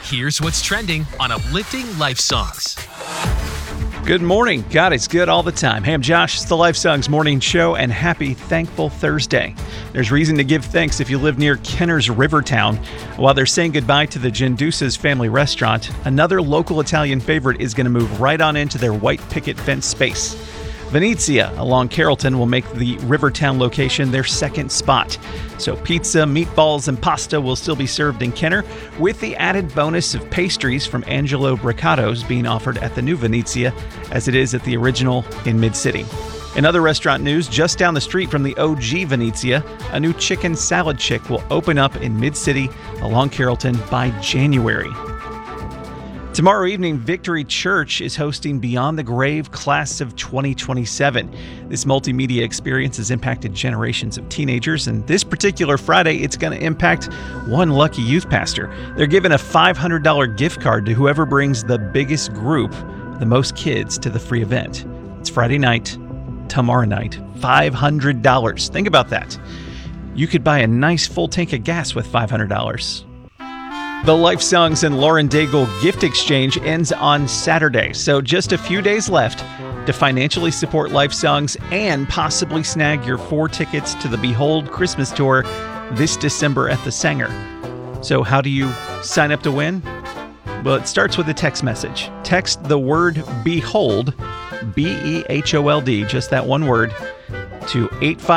Here's what's trending on Uplifting Life Songs. Good morning. God is good all the time. Hey, I'm Josh. It's the Life Songs Morning Show, and happy Thankful Thursday. There's reason to give thanks if you live near Kenner's Rivertown. While they're saying goodbye to the Gendusas family restaurant, another local Italian favorite is going to move right on into their white picket fence space. Venezia along Carrollton will make the Rivertown location their second spot. So pizza, meatballs, and pasta will still be served in Kenner, with the added bonus of pastries from Angelo Bricato's being offered at the new Venezia, as it is at the original in Mid-City. In other restaurant news, just down the street from the OG Venezia, a new chicken salad chick will open up in Mid-City along Carrollton by January. Tomorrow evening, Victory Church is hosting Beyond the Grave Class of 2027. This multimedia experience has impacted generations of teenagers, and this particular Friday, it's going to impact one lucky youth pastor. They're giving a $500 gift card to whoever brings the biggest group, the most kids, to the free event. It's Friday night, tomorrow night, $500. Think about that. You could buy a nice full tank of gas with $500. The Life Songs and Lauren Daigle gift exchange ends on Saturday, so just a few days left to financially support Life Songs and possibly snag your 4 tickets to the Behold Christmas Tour this December at the Sanger. So how do you sign up to win? Well, it starts with a text message. Text the word BEHOLD, B-E-H-O-L-D, just that one word, to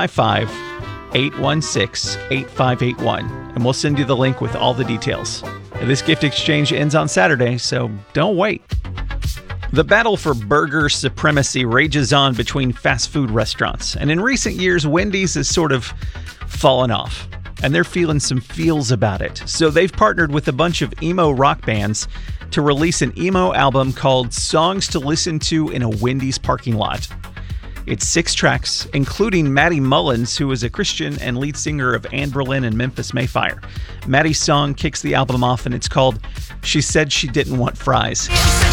855-816-8581. And we'll send you the link with all the details. This gift exchange ends on Saturday, so don't wait. The battle for burger supremacy rages on between fast food restaurants. And in recent years, Wendy's has sort of fallen off. And they're feeling some feels about it. So they've partnered with a bunch of emo rock bands to release an emo album called Songs to Listen to in a Wendy's Parking Lot. It's 6 tracks, including Maddie Mullins, who is a Christian and lead singer of Anne Boleyn and Memphis Mayfire. Maddie's song kicks the album off, and it's called She Said She Didn't Want Fries.